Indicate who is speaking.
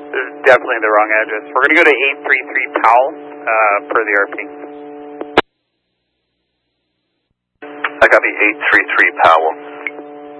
Speaker 1: This is definitely the wrong address. We're going to go to 833 Powell per the RP.
Speaker 2: I copy 833 Powell.